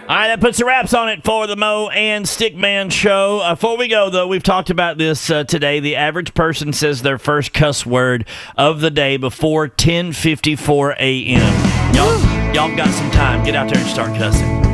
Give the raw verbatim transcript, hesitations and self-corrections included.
All right, that puts the wraps on it for the Mo and Stickman show. Uh, before we go, though, we've talked about this uh, today. The average person says their first cuss word of the day before ten fifty-four a.m. Y'all, y'all got some time. Get out there and start cussing.